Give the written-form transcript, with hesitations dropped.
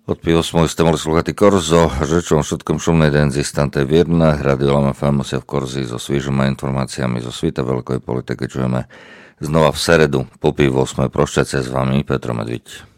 Od 8 ste mohli slúchať Korzo, žečom všetkom šumnej den zistante vierna, Radio Lama Famosia v Korzi so sviežoma informáciami zo sveta veľkej politiky čujeme znova v seredu po 8. Prošťace s vami Petro Medviť.